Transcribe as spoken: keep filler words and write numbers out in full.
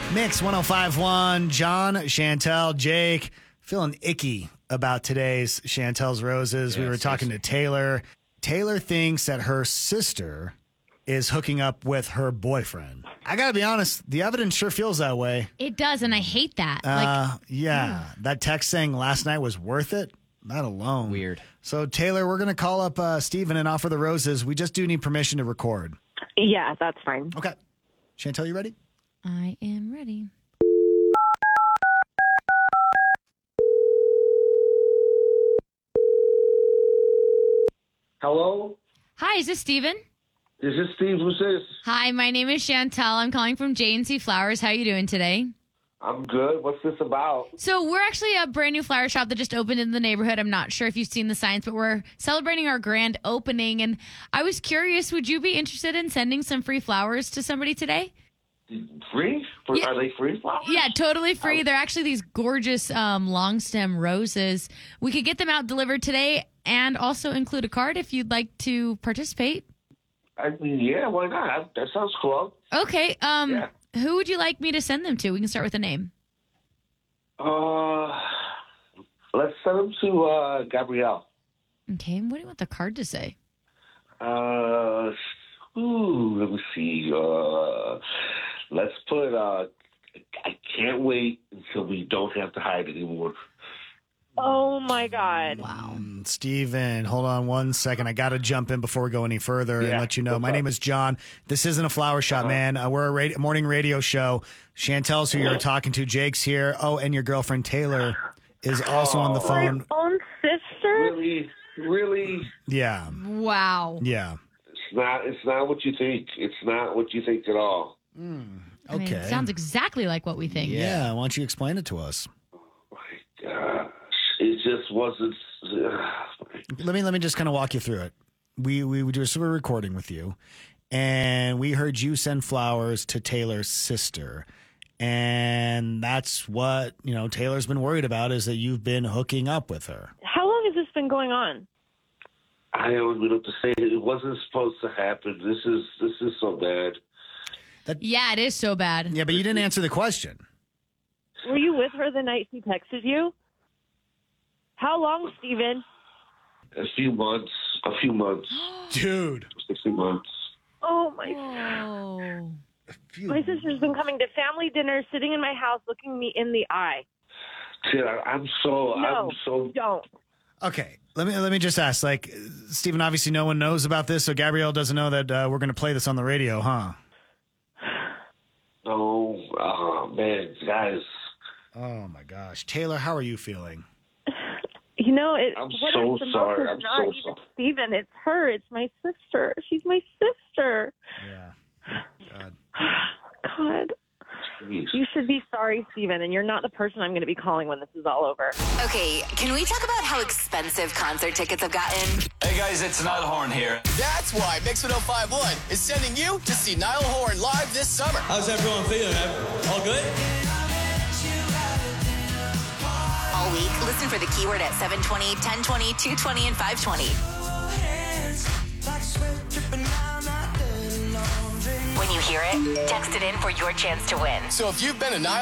Mix one oh five point one, John, Chantel, Jake, feeling icky about today's Chantel's Roses. Yeah, we were talking to Taylor. Taylor thinks that her sister is hooking up with her boyfriend. I got to be honest, the evidence sure feels that way. It does, and I hate that. Uh, like, yeah, yeah. That text saying last night was worth it, that alone. Weird. So, Taylor, we're going to call up uh, Steven and offer the roses. We just do need permission to record. Yeah, that's fine. Okay. Chantel, you ready? I am ready. Hello? Hi, is this Steven? Is this Steve? Who's this? Hi, my name is Chantel. I'm calling from J and C Flowers. How are you doing today? I'm good. What's this about? So we're actually a brand new flower shop that just opened in the neighborhood. I'm not sure if you've seen the signs, but we're celebrating our grand opening. And I was curious, would you be interested in sending some free flowers to somebody today? Free? For, Yeah. Are they free flowers? Yeah, totally free. They're actually these gorgeous um, long stem roses. We could get them out delivered today and also include a card if you'd like to participate. I mean, yeah, why not? That sounds cool. Okay. Um, Yeah. Who would you like me to send them to? We can start with a name. Uh, let's send them to uh, Gabrielle. Okay. And what do you want the card to say? Uh, ooh, let me see. Uh, let's put, uh, I can't wait until we don't have to hide anymore. Oh, my God. Wow. Um, Steven, hold on one second. I got to jump in before we go any further and Yeah, let you know. what's My up? name is John. This isn't a flower shop, Uh-huh. man. Uh, we're a radio, morning radio show. Chantel's who you're talking to. Jake's here. Oh, and your girlfriend Taylor is also on the Oh. phone. My own sister? Really? Really? Yeah. Wow. Yeah. It's not, it's not what you think. It's not what you think at all. I mean, Okay. it sounds exactly like what we think. Yeah. Why don't you explain it to us? My gosh. It just wasn't. Let me let me just kind of walk you through it. We we we just were recording with you, and we heard you send flowers to Taylor's sister, and that's what you know. Taylor's been worried about is that you've been hooking up with her. How long has this been going on? I don't even know what to say. It wasn't supposed to happen. This is this is so bad. Yeah, it is so bad. Yeah, but you didn't answer the question. Were you with her the night she texted you? How long, Steven? A few months. A few months. Dude. Sixty months. Oh, my Oh. My sister's been coming to family dinners, sitting in my house, looking me in the eye. Kid, I, I'm so. No, I'm so. don't. Okay, let me let me just ask. Like, Stephen, obviously no one knows about this, so Gabrielle doesn't know that uh, we're going to play this on the radio, huh? No. Oh man, guys. Oh my gosh, Taylor, how are you feeling? You know, it, I'm what so hurts the most sorry. is I'm not so even sorry. Steven. It's her. It's my sister. She's my sister. Yeah. God. God. Jeez. You should be sorry, Steven, and you're not the person I'm going to be calling when this is all over. Okay, can we talk about how expensive concert tickets have gotten? Hey guys, it's Niall Horn here. That's why Mix one oh five point one is sending you to see Niall Horn live this summer. How's everyone feeling? All good? All week, listen for the keyword at seven twenty, ten twenty, two twenty, and five twenty. When you hear it, text it in for your chance to win. So if you've been a Niall